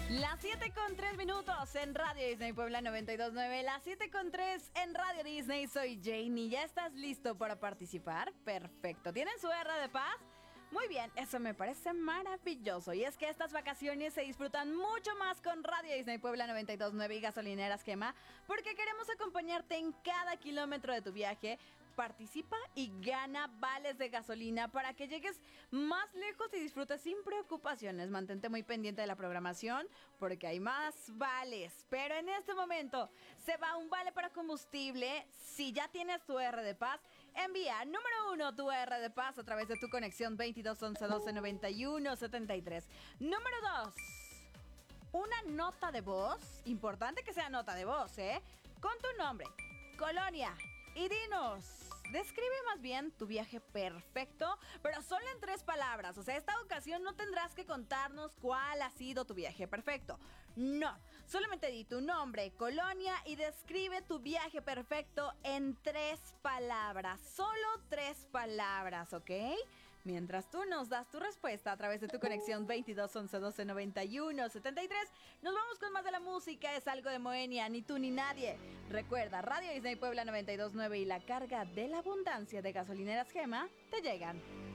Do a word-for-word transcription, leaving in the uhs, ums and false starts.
Las siete con tres minutos en Radio Disney Puebla noventa y dos punto nueve. Las siete con tres en Radio Disney. Soy Janie. ¿Ya estás listo para participar? Perfecto. ¿Tienen su R de paz? Muy bien, eso me parece maravilloso. Y es que estas vacaciones se disfrutan mucho más con Radio Disney Puebla noventa y dos punto nueve y Gasolineras Gema, porque queremos acompañarte en cada kilómetro de tu viaje. Participa y gana vales de gasolina para que llegues más lejos y disfrutes sin preocupaciones. Mantente muy pendiente de la programación porque hay más vales. Pero en este momento se va un vale para combustible. Si ya tienes tu R de paz, envía número uno tu R de paz a través de tu conexión veintidós once doce noventa y uno setenta y tres. Número dos, una nota de voz. Importante que sea nota de voz, ¿eh? Con tu nombre, colonia y dinos. Describe más bien tu viaje perfecto, pero solo en tres palabras. O sea, esta ocasión no tendrás que contarnos cuál ha sido tu viaje perfecto. No, solamente di tu nombre, colonia y describe tu viaje perfecto en tres palabras. Solo tres palabras, ¿ok? Mientras tú nos das tu respuesta a través de tu conexión veintidós once doce noventa y uno setenta y tres, nos vamos con más de la música. Es algo de Moenia, ni tú ni nadie. Recuerda, Radio Disney Puebla noventa y dos punto nueve y la carga de la abundancia de Gasolineras Gema te llegan.